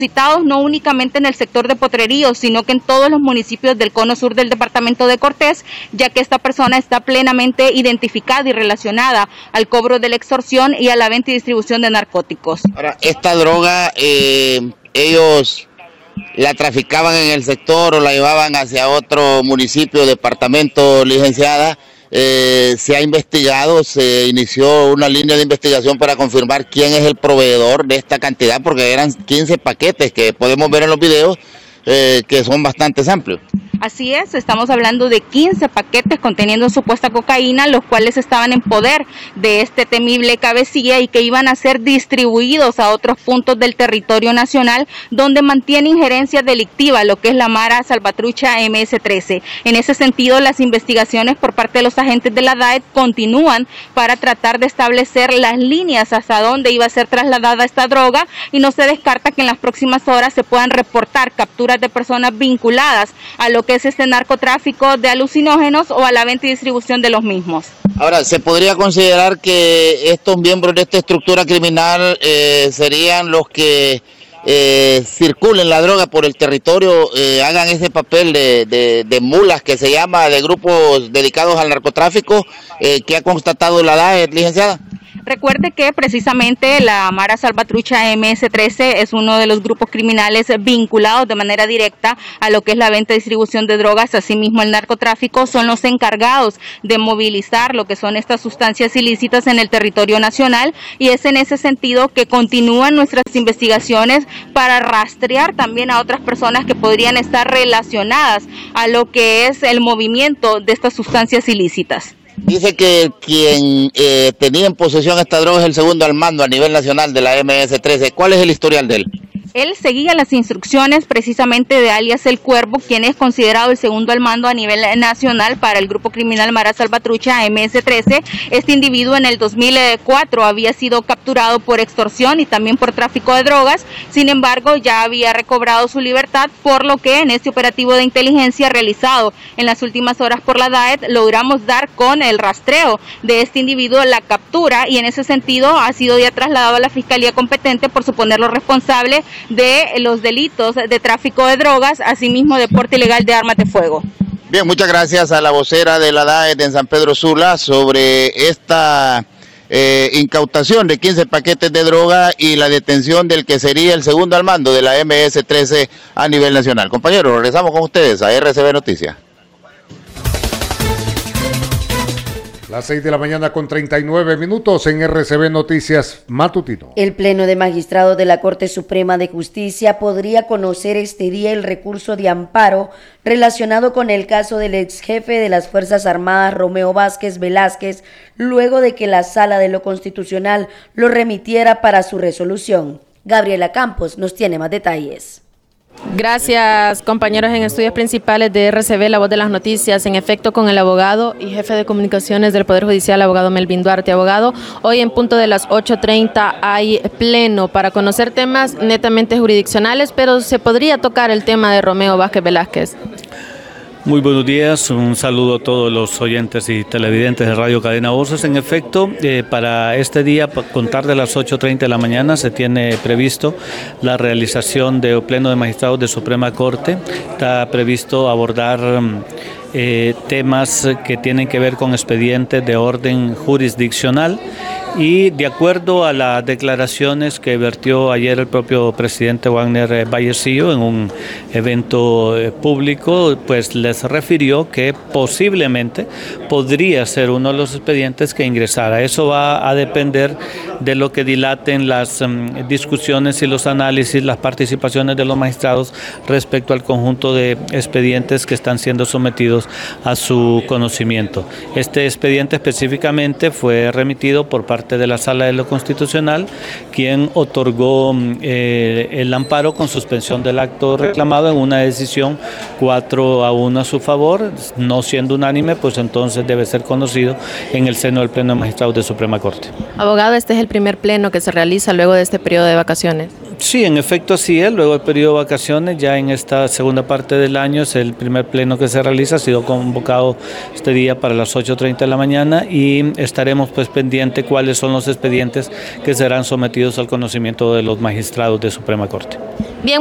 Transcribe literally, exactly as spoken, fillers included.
citados no únicamente en el sector de Potrerío, sino que en todos los municipios del cono sur del departamento de Cortés, ya que esta persona está plenamente identificada y relacionada al cobro de la extorsión y a la venta y distribución de narcóticos. Ahora, esta droga, eh, ellos la traficaban en el sector o la llevaban hacia otro municipio, departamento, licenciada. Eh, se ha investigado, se inició una línea de investigación para confirmar quién es el proveedor de esta cantidad, porque eran quince paquetes que podemos ver en los videos, eh, que son bastante amplios. Así es, estamos hablando de quince paquetes conteniendo supuesta cocaína, los cuales estaban en poder de este temible cabecilla y que iban a ser distribuidos a otros puntos del territorio nacional donde mantiene injerencia delictiva lo que es la Mara Salvatrucha eme ese trece. En ese sentido, las investigaciones por parte de los agentes de la D A E T continúan para tratar de establecer las líneas hasta dónde iba a ser trasladada esta droga y no se descarta que en las próximas horas se puedan reportar capturas de personas vinculadas a lo que es este narcotráfico de alucinógenos o a la venta y distribución de los mismos. Ahora, ¿se podría considerar que estos miembros de esta estructura criminal eh, serían los que eh, circulen la droga por el territorio, eh, hagan ese papel de, de, de mulas que se llama, de grupos dedicados al narcotráfico, eh, que ha constatado la D A E T, licenciada? Recuerde que precisamente la Mara Salvatrucha eme ese trece es uno de los grupos criminales vinculados de manera directa a lo que es la venta y distribución de drogas, asimismo el narcotráfico, son los encargados de movilizar lo que son estas sustancias ilícitas en el territorio nacional y es en ese sentido que continúan nuestras investigaciones para rastrear también a otras personas que podrían estar relacionadas a lo que es el movimiento de estas sustancias ilícitas. Dice que quien eh, tenía en posesión esta droga es el segundo al mando a nivel nacional de la eme ese trece. ¿Cuál es el historial de él? Él seguía las instrucciones precisamente de alias El Cuervo, quien es considerado el segundo al mando a nivel nacional para el grupo criminal Mara Salvatrucha eme ese trece. Este individuo en el dos mil cuatro había sido capturado por extorsión y también por tráfico de drogas, sin embargo ya había recobrado su libertad, por lo que en este operativo de inteligencia realizado en las últimas horas por la D A E T logramos dar con el rastreo de este individuo, la captura, y en ese sentido ha sido ya trasladado a la fiscalía competente por suponerlo responsable de los delitos de tráfico de drogas, asimismo de porte ilegal de armas de fuego. Bien, muchas gracias a la vocera de la D A E T en San Pedro Sula sobre esta eh, incautación de quince paquetes de droga y la detención del que sería el segundo al mando de la eme ese trece a nivel nacional. Compañeros, regresamos con ustedes a erre ce ve Noticias. Las seis de la mañana con treinta y nueve minutos en erre ce ve Noticias Matutino. El Pleno de Magistrados de la Corte Suprema de Justicia podría conocer este día el recurso de amparo relacionado con el caso del ex jefe de las Fuerzas Armadas Romeo Vázquez Velázquez, luego de que la Sala de lo Constitucional lo remitiera para su resolución. Gabriela Campos nos tiene más detalles. Gracias, compañeros en estudios principales de erre ce ve, La Voz de las Noticias. En efecto, con el abogado y jefe de comunicaciones del Poder Judicial, abogado Melvin Duarte. Abogado, hoy en punto de las ocho treinta hay pleno para conocer temas netamente jurisdiccionales, pero se podría tocar el tema de Romeo Vázquez Velázquez. Muy buenos días, un saludo a todos los oyentes y televidentes de Radio Cadena Voces. En efecto, eh, para este día, a contar de las ocho treinta de la mañana, se tiene previsto la realización del Pleno de Magistrados de Suprema Corte. Está previsto abordar eh, temas que tienen que ver con expedientes de orden jurisdiccional. Y de acuerdo a las declaraciones que vertió ayer el propio presidente Wagner Vallecillo en un evento público, pues les refirió que posiblemente podría ser uno de los expedientes que ingresara. Eso va a depender de lo que dilaten las um, discusiones y los análisis, las participaciones de los magistrados respecto al conjunto de expedientes que están siendo sometidos a su conocimiento. Este expediente específicamente fue remitido por parte de la Sala de lo Constitucional, quien otorgó eh, el amparo con suspensión del acto reclamado en una decisión cuatro a uno a su favor, no siendo unánime, pues entonces debe ser conocido en el seno del Pleno de Magistrados de Suprema Corte. Abogado, este es el primer pleno que se realiza luego de este periodo de vacaciones. Sí, en efecto así es, luego del periodo de vacaciones, ya en esta segunda parte del año es el primer pleno que se realiza, ha sido convocado este día para las ocho treinta de la mañana y estaremos pues pendientes cuáles son los expedientes que serán sometidos al conocimiento de los magistrados de Suprema Corte.